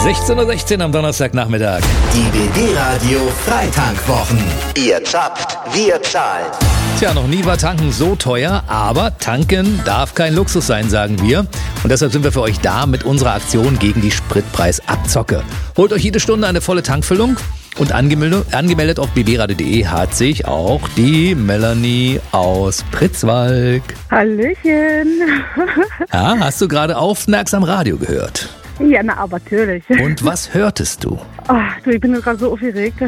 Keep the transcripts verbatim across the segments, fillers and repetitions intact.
sechzehn Uhr sechzehn am Donnerstagnachmittag. Die B B-Radio Freitankwwochen. Ihr zapft, wir zahlen. Tja, noch nie war tanken so teuer, aber tanken darf kein Luxus sein, sagen wir. Und deshalb sind wir für euch da mit unserer Aktion gegen die Spritpreisabzocke. Holt euch jede Stunde eine volle Tankfüllung. Und angemeldet, angemeldet auf b b radio punkt de hat sich auch die Melanie aus Pritzwalk. Hallöchen. Ja, hast du gerade aufmerksam Radio gehört? Ja, na, aber natürlich. Und was hörtest du? Ach, du, ich bin gerade so aufgeregt.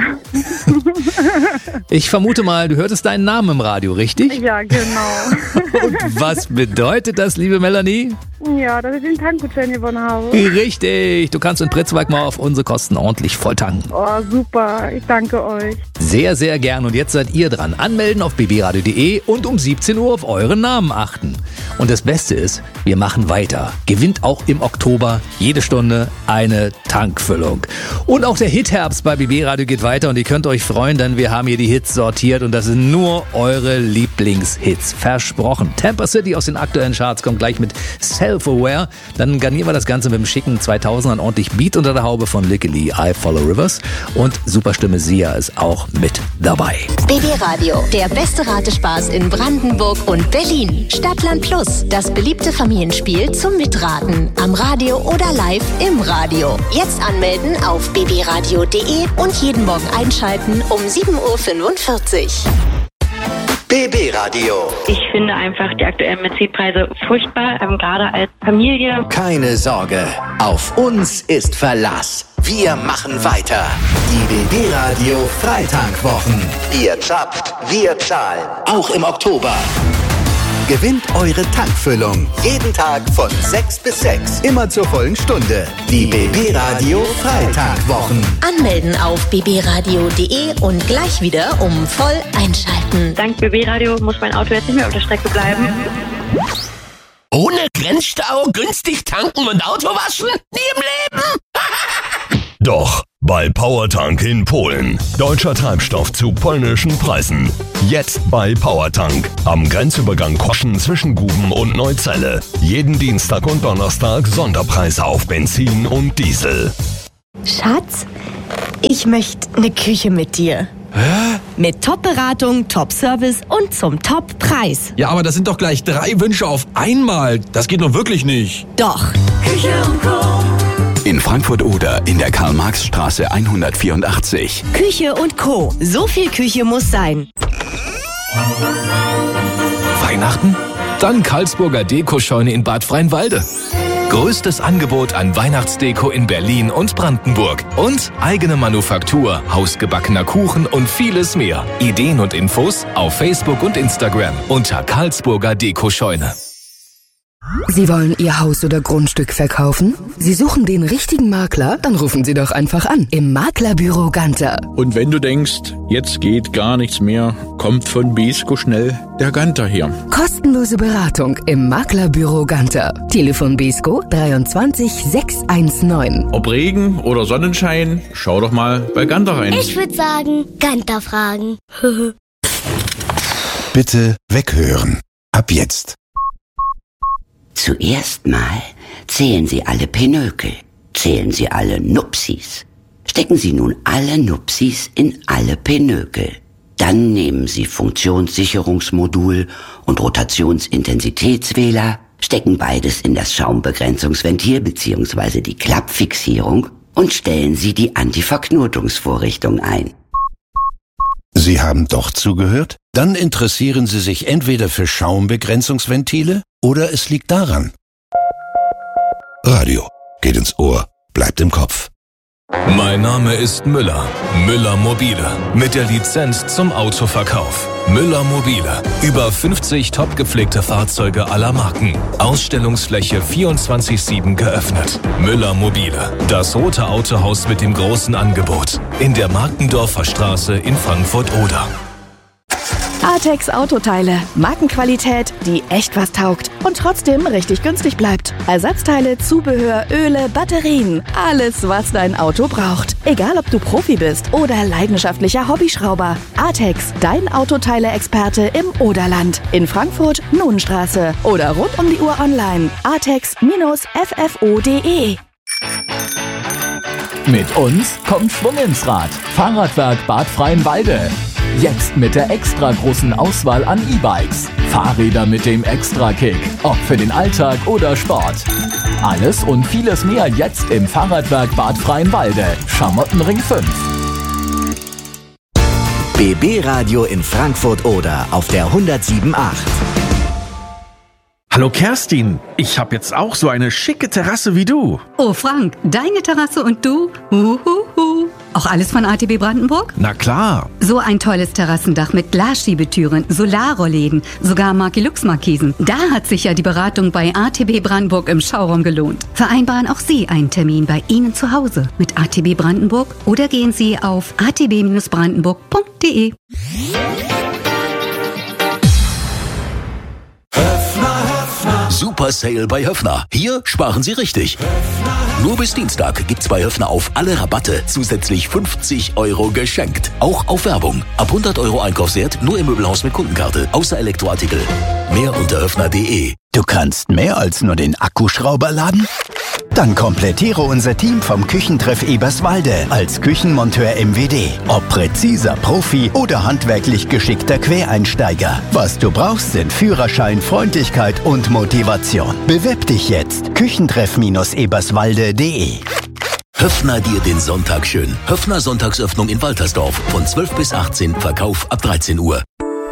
Ich vermute mal, du hörtest deinen Namen im Radio, richtig? Ja, genau. Und was bedeutet das, liebe Melanie? Ja, dass ich den Tankgutschein gewonnen habe. Richtig, du kannst in Pritzwalk mal auf unsere Kosten ordentlich voll tanken. Oh, super, ich danke euch. Sehr, sehr gern. Und jetzt seid ihr dran. Anmelden auf b b radio punkt de und um siebzehn Uhr auf euren Namen achten. Und das Beste ist, wir machen weiter. Gewinnt auch im Oktober jede Stunde eine Tankfüllung. Und auch der Hitherbst bei B B Radio geht weiter und ihr könnt euch freuen, denn wir haben hier die Hits sortiert und das sind nur eure Lieblingshits. Versprochen. Tampa City aus den aktuellen Charts kommt gleich mit Self-Aware. Dann garnieren wir das Ganze mit dem schicken zweitausendern ordentlich Beat unter der Haube von Lickety, I Follow Rivers. Und Superstimme Sia ist auch mit dabei. B B Radio, der beste Ratespaß in Brandenburg und Berlin. Stadtland Plus, das beliebte Familienspiel zum Mitraten. Am Radio oder live im Radio. Jetzt anmelden auf b b radio punkt de und jeden Morgen einschalten um sieben Uhr fünfundvierzig. B B-Radio. Ich finde einfach die aktuellen Benzinpreise furchtbar, ähm, gerade als Familie. Keine Sorge, auf uns ist Verlass. Wir machen weiter. Die B B-Radio Freitankwwochen. Ihr zapft, wir zahlen. Auch im Oktober. Gewinnt eure Tankfüllung. Jeden Tag von sechs bis sechs. Immer zur vollen Stunde. Die B B-Radio Freitankwwochen. Anmelden auf b b radio punkt de und gleich wieder um voll einschalten. Dank B B-Radio muss mein Auto jetzt nicht mehr auf der Strecke bleiben. Ohne Grenzstau günstig tanken und Auto waschen? Nie im Leben! Doch, bei Powertank in Polen. Deutscher Treibstoff zu polnischen Preisen. Jetzt bei Powertank. Am Grenzübergang Koschen zwischen Guben und Neuzelle. Jeden Dienstag und Donnerstag Sonderpreise auf Benzin und Diesel. Schatz, ich möchte eine Küche mit dir. Hä? Mit Top-Beratung, Top-Service und zum Top-Preis. Ja, aber das sind doch gleich drei Wünsche auf einmal. Das geht doch wirklich nicht. Doch. Küche und Co. In Frankfurt-Oder in der Karl-Marx-Straße hundertvierundachtzig. Küche und Co. So viel Küche muss sein. Weihnachten? Dann Karlsburger Dekoscheune in Bad Freienwalde. Größtes Angebot an Weihnachtsdeko in Berlin und Brandenburg. Und eigene Manufaktur, hausgebackener Kuchen und vieles mehr. Ideen und Infos auf Facebook und Instagram unter Karlsburger Dekoscheune. Sie wollen Ihr Haus oder Grundstück verkaufen? Sie suchen den richtigen Makler? Dann rufen Sie doch einfach an im Maklerbüro Ganter. Und wenn du denkst, jetzt geht gar nichts mehr, kommt von Besko schnell der Ganter her. Kostenlose Beratung im Maklerbüro Ganter. Telefon Besko dreiundzwanzig sechshundertneunzehn. Ob Regen oder Sonnenschein, schau doch mal bei Ganter rein. Ich würde sagen, Ganter fragen. Bitte weghören. Ab jetzt. Zuerst mal zählen Sie alle Pinökel, zählen Sie alle Nupsis. Stecken Sie nun alle Nupsis in alle Pinökel. Dann nehmen Sie Funktionssicherungsmodul und Rotationsintensitätswähler, stecken beides in das Schaumbegrenzungsventil bzw. die Klappfixierung und stellen Sie die Antiverknotungsvorrichtung ein. Sie haben doch zugehört? Dann interessieren Sie sich entweder für Schaumbegrenzungsventile oder es liegt daran. Radio geht ins Ohr, bleibt im Kopf. Mein Name ist Müller. Müller Mobile. Mit der Lizenz zum Autoverkauf. Müller Mobile. Über fünfzig top gepflegte Fahrzeuge aller Marken. Ausstellungsfläche vierundzwanzig sieben geöffnet. Müller Mobile. Das rote Autohaus mit dem großen Angebot. In der Markendorfer Straße in Frankfurt-Oder. Artex Autoteile. Markenqualität, die echt was taugt und trotzdem richtig günstig bleibt. Ersatzteile, Zubehör, Öle, Batterien. Alles, was dein Auto braucht. Egal, ob du Profi bist oder leidenschaftlicher Hobbyschrauber. Artex, dein Autoteile-Experte im Oderland. In Frankfurt, Nunenstraße. Oder rund um die Uhr online. artex Bindestrich f f o punkt de. Mit uns kommt Schwung ins Rad. Fahrradwerk Bad Freienwalde. Jetzt mit der extra großen Auswahl an E-Bikes. Fahrräder mit dem Extra-Kick. Ob für den Alltag oder Sport. Alles und vieles mehr jetzt im Fahrradwerk Bad Freienwalde. Schamottenring fünf. B B Radio in Frankfurt Oder auf der hundertsieben Komma acht. Hallo Kerstin, ich habe jetzt auch so eine schicke Terrasse wie du. Oh Frank, deine Terrasse und du? Uhuhu. Auch alles von A T B Brandenburg? Na klar. So ein tolles Terrassendach mit Glasschiebetüren, Solarrollläden, sogar Markilux-Markisen. Da hat sich ja die Beratung bei A T B Brandenburg im Schauraum gelohnt. Vereinbaren auch Sie einen Termin bei Ihnen zu Hause mit A T B Brandenburg oder gehen Sie auf a t b brandenburg punkt d e. Super Sale bei Höffner. Hier sparen Sie richtig. Nur bis Dienstag gibt's bei Höffner auf alle Rabatte zusätzlich fünfzig Euro geschenkt. Auch auf Werbung. Ab hundert Euro Einkaufswert nur im Möbelhaus mit Kundenkarte. Außer Elektroartikel. Mehr unter höffner punkt d e. Du kannst mehr als nur den Akkuschrauber laden? Dann komplettiere unser Team vom Küchentreff Eberswalde als Küchenmonteur M W D. Ob präziser Profi oder handwerklich geschickter Quereinsteiger. Was du brauchst, sind Führerschein, Freundlichkeit und Motivation. Bewirb dich jetzt. Küchentreff Eberswalde punkt d e. Höffner dir den Sonntag schön. Höffner Sonntagsöffnung in Waltersdorf. Von zwölf bis achtzehn, Verkauf ab dreizehn Uhr.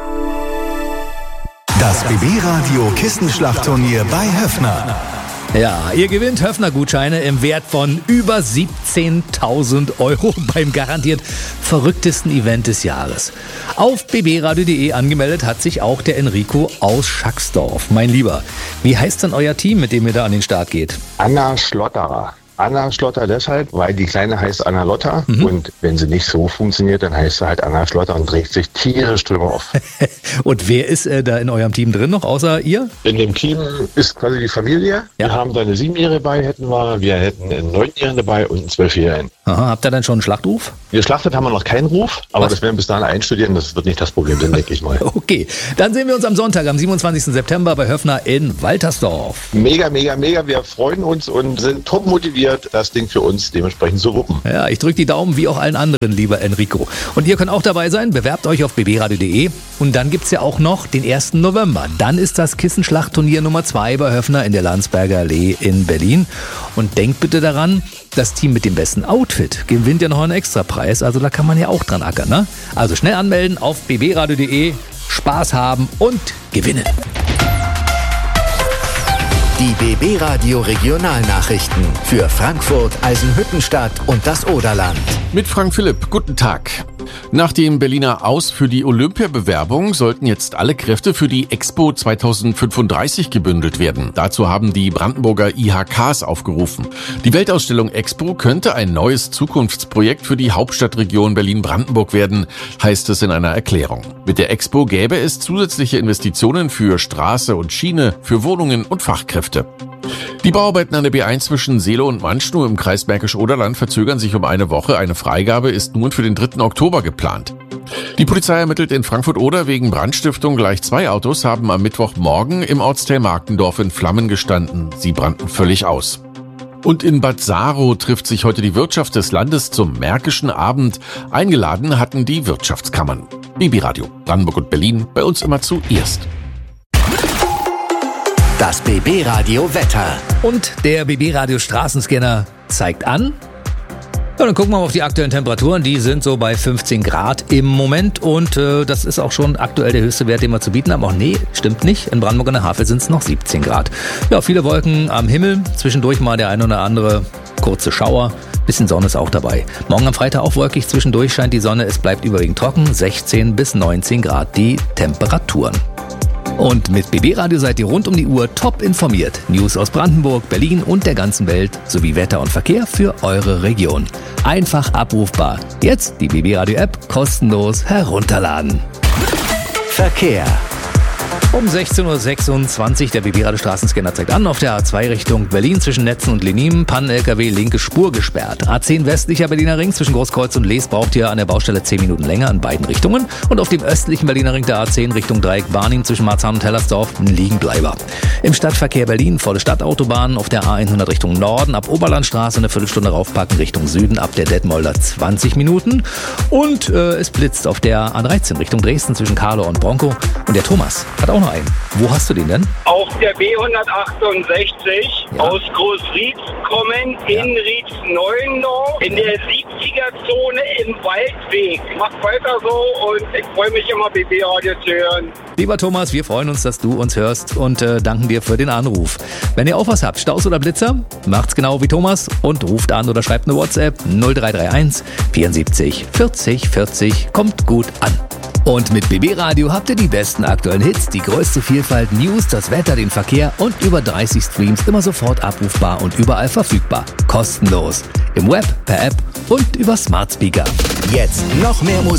Das B B-Radio Kissenschlachtturnier bei Höffner. Ja, ihr gewinnt Höffner-Gutscheine im Wert von über siebzehntausend Euro beim garantiert verrücktesten Event des Jahres. Auf b b radio punkt d e angemeldet hat sich auch der Enrico aus Schacksdorf. Mein Lieber, wie heißt denn euer Team, mit dem ihr da an den Start geht? Anna Schlotterer. Anna Schlotter deshalb, weil die Kleine heißt Anna Lotta mhm. und wenn sie nicht so funktioniert, dann heißt sie halt Anna Schlotter und trägt sich tierisch drüber auf. Und wer ist äh, da in eurem Team drin noch, außer ihr? In dem Team ist quasi die Familie. Ja. Wir haben da eine Siebenjährige dabei, hätten wir. Wir hätten einen Neunjährigen dabei und einen Zwölfjährigen. Aha, habt ihr dann schon einen Schlachtruf? Geschlachtet haben wir noch keinen Ruf, aber Was? das werden wir bis dahin einstudieren. Das wird nicht das Problem sein, denke ich mal. Okay, dann sehen wir uns am Sonntag, am siebenundzwanzigsten September bei Höffner in Waltersdorf. Mega, mega, mega. Wir freuen uns und sind top motiviert, das Ding für uns dementsprechend zu wuppen. Ja, ich drücke die Daumen wie auch allen anderen, lieber Enrico. Und ihr könnt auch dabei sein, bewerbt euch auf b b radio punkt d e und dann gibt's ja auch noch den ersten November. Dann ist das Kissenschlachtturnier Nummer zwei bei Höffner in der Landsberger Allee in Berlin. Und denkt bitte daran, das Team mit dem besten Outfit gewinnt ja noch einen Extrapreis, also da kann man ja auch dran ackern, ne? Also schnell anmelden auf b b radio punkt d e, Spaß haben und gewinnen. Die B B-Radio Regionalnachrichten für Frankfurt, Eisenhüttenstadt und das Oderland. Mit Frank Philipp, guten Tag. Nach dem Berliner Aus für die Olympiabewerbung sollten jetzt alle Kräfte für die Expo zweitausendfünfunddreißig gebündelt werden. Dazu haben die Brandenburger I H Ks aufgerufen. Die Weltausstellung Expo könnte ein neues Zukunftsprojekt für die Hauptstadtregion Berlin-Brandenburg werden, heißt es in einer Erklärung. Mit der Expo gäbe es zusätzliche Investitionen für Straße und Schiene, für Wohnungen und Fachkräfte. Die Bauarbeiten an der B eins zwischen Seelow und Manschnow im Kreis Märkisch-Oderland verzögern sich um eine Woche. Eine Freigabe ist nun für den dritten Oktober geplant. Die Polizei ermittelt in Frankfurt-Oder wegen Brandstiftung. Gleich zwei Autos haben am Mittwochmorgen im Ortsteil Markendorf in Flammen gestanden. Sie brannten völlig aus. Und in Bad Saarow trifft sich heute die Wirtschaft des Landes zum Märkischen Abend. Eingeladen hatten die Wirtschaftskammern. B B-Radio, Brandenburg und Berlin, bei uns immer zuerst. Das B B-Radio Wetter. Und der B B-Radio Straßenscanner zeigt an. Ja, dann gucken wir mal auf die aktuellen Temperaturen. Die sind so bei fünfzehn Grad im Moment. Und äh, das ist auch schon aktuell der höchste Wert, den wir zu bieten haben. Ach nee, stimmt nicht. In Brandenburg an der Havel sind es noch siebzehn Grad. Ja, viele Wolken am Himmel. Zwischendurch mal der ein oder andere kurze Schauer. Bisschen Sonne ist auch dabei. Morgen am Freitag auch wolkig. Zwischendurch scheint die Sonne. Es bleibt überwiegend trocken. sechzehn bis neunzehn Grad die Temperaturen. Und mit B B-Radio seid ihr rund um die Uhr top informiert. News aus Brandenburg, Berlin und der ganzen Welt sowie Wetter und Verkehr für eure Region. Einfach abrufbar. Jetzt die B B-Radio-App kostenlos herunterladen. Verkehr. Um sechzehn Uhr sechsundzwanzig, der B B Radio Straßenscanner zeigt an, auf der A zwei Richtung Berlin zwischen Netzen und Lenim, Pannen-L K W, linke Spur gesperrt. A zehn westlicher Berliner Ring zwischen Großkreuz und Lees braucht ihr an der Baustelle zehn Minuten länger in beiden Richtungen. Und auf dem östlichen Berliner Ring der A zehn Richtung Dreieck Barnim zwischen Marzahn und Hellersdorf ein Liegenbleiber. Im Stadtverkehr Berlin volle Stadtautobahn auf der A hundert Richtung Norden, ab Oberlandstraße eine Viertelstunde raufpacken Richtung Süden, ab der Detmolder zwanzig Minuten. Und äh, es blitzt auf der A dreizehn Richtung Dresden zwischen Karlau und Bronco. Und der Thomas hat auch noch einen. Wo hast du den denn? Auf der B hundertachtundsechzig ja. aus Großrietz kommen in ja. Rietz-Neuendorf in der siebziger-Zone im Waldweg. Macht weiter so und ich freue mich immer, B B-Radio zu hören. Lieber Thomas, wir freuen uns, dass du uns hörst und äh, danken dir für den Anruf. Wenn ihr auch was habt, Staus oder Blitzer, macht's genau wie Thomas und ruft an oder schreibt eine WhatsApp null drei drei eins vierundsiebzig vierzig vierzig. Kommt gut an. Und mit B B Radio habt ihr die besten aktuellen Hits, die größte Vielfalt, News, das Wetter, den Verkehr und über dreißig Streams immer sofort abrufbar und überall verfügbar. Kostenlos. Im Web, per App und über Smart Speaker. Jetzt noch mehr Musik.